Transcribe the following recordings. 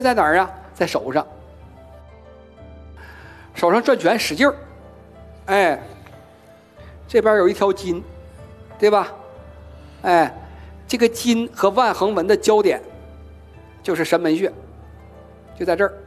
在哪儿啊？在手上，手上转拳使劲儿，哎，这边有一条筋，对吧？哎，这个筋和万横纹的交点就是神门穴，就在这儿。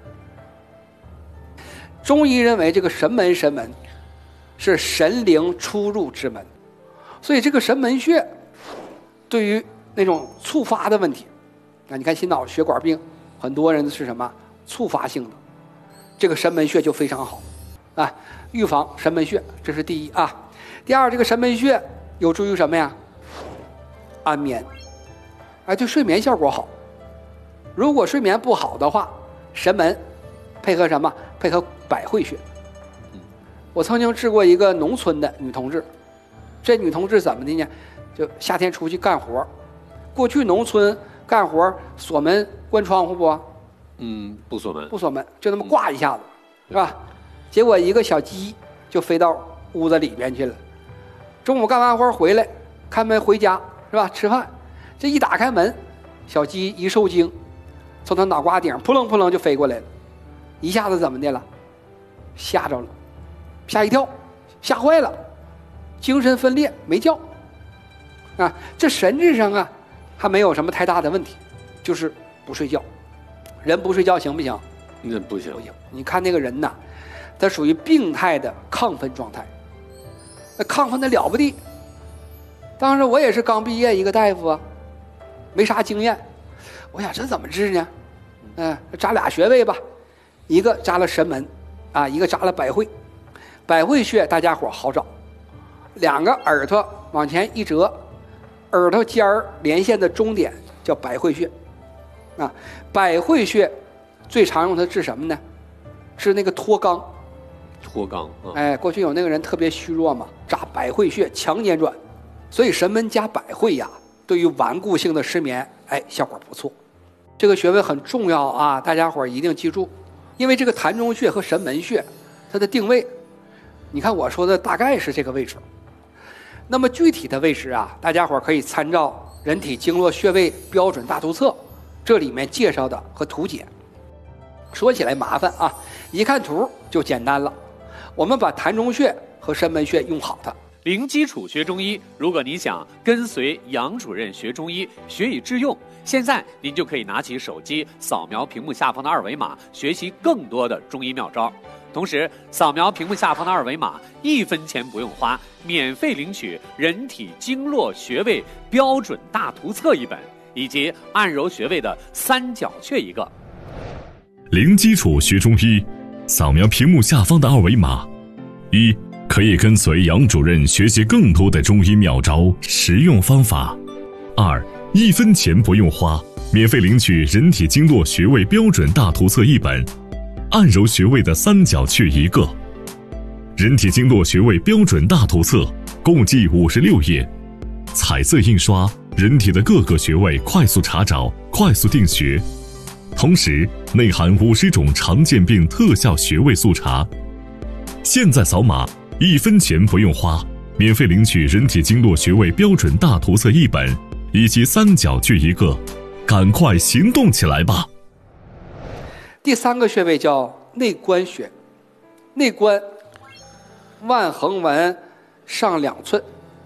中医认为这个神门是神灵出入之门，所以这个神门穴对于那种触发的问题，你看心脑血管病很多人是什么触发性的，这个神门穴就非常好啊，预防神门穴，这是第一啊。第二，这个神门穴有助于什么呀？安眠，哎，对睡眠效果好。如果睡眠不好的话，神门配合什么？配合百会穴。我曾经治过一个农村的女同志，这女同志怎么的呢？就夏天出去干活，过去农村干活锁门关窗户不？ 不锁门， 不锁门，就那么挂一下子，是吧？结果一个小鸡就飞到屋子里边去了。中午干完活回来，开门回家，是吧？吃饭，这一打开门，小鸡一受惊，从他脑瓜顶扑棱扑棱就飞过来了，一下子怎么的了？吓着了，吓一跳，吓坏了，精神分裂没觉啊。这神智上啊还没有什么太大的问题，就是不睡觉。人不睡觉行不行？ 那不行。 你看那个人呐，他属于病态的亢奋状态，那亢奋的了不得。当时我也是刚毕业一个大夫啊，没啥经验，我想这怎么治呢？扎俩穴位吧，一个扎了神门啊，一个扎了百会。百会穴大家伙好找，两个耳朵往前一折，耳朵尖儿连线的中点叫百会穴啊。百会穴最常用它治什么呢？治那个脱肛。 脱肛啊！ 哎，过去有那个人特别虚弱嘛，扎百会穴强扭转，所以神门加百会呀，对于顽固性的失眠，哎，效果不错。这个穴位很重要啊，大家伙一定记住，因为这个膻中穴和神门穴，它的定位，你看我说的大概是这个位置。那么具体的位置啊，大家伙可以参照《人体经络穴位标准大图册》，这里面介绍的和图解。说起来麻烦啊，一看图就简单了。我们把膻中穴和神门穴用好它。 零基础学中医，如果你想跟随杨主任学中医，学以致用，现在您就可以拿起手机扫描屏幕下方的二维码，学习更多的中医妙招。同时，扫描屏幕下方的二维码，1分钱不用花，免费领取《人体经络穴位标准大图册》1本，以及按揉穴位的3角穴1个。 零基础学中医，扫描屏幕下方的二维码，一可以跟随杨主任学习更多的中医妙招、实用方法；二1分钱不用花，免费领取《人体经络穴位标准大图册》1本，按揉穴位的3角穴1个。人体经络穴位标准大图册共计56页，彩色印刷，人体的各个穴位快速查找、快速定穴。同时内含50种常见病特效穴位速查。现在扫码，1分钱不用花，免费领取《人体经络穴位标准大图册》1本，以及3角穴1个，赶快行动起来吧！ 第3个穴位叫内关穴，内关腕横纹上2寸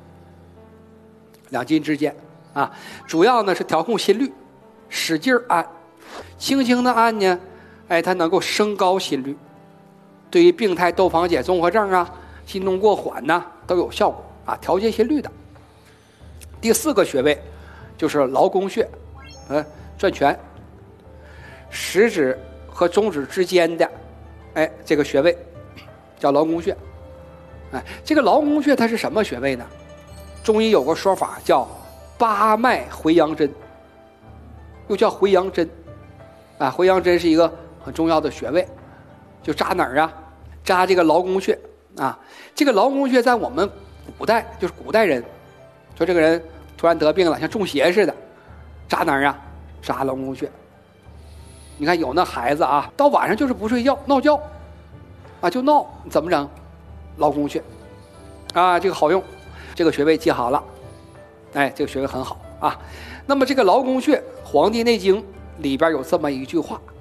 ，2筋之间啊，主要呢是调控心率，使劲按，轻轻的按呢，哎，它能够升高心率，对于病态窦房结综合症啊、心动过缓呐、都有效果啊，调节心率的。第4个穴位就是劳宫穴，转拳，食指和中指之间的，哎，这个穴位叫劳宫穴。哎，这个劳宫穴它是什么穴位呢？中医有个说法叫八脉回阳针，又叫回阳针。啊，回阳针是一个很重要的穴位，就扎哪儿啊？扎这个劳宫穴啊。这个劳宫穴在我们古代，就是古代人，说这个人突然得病了，像中邪似的，扎哪儿啊？扎劳宫穴。你看有那孩子啊，到晚上就是不睡觉，闹觉，啊就闹，怎么整？劳宫穴，啊这个好用，这个穴位记好了，哎，这个穴位很好啊。那么这个劳宫穴，《黄帝内经》里边有这么一句话，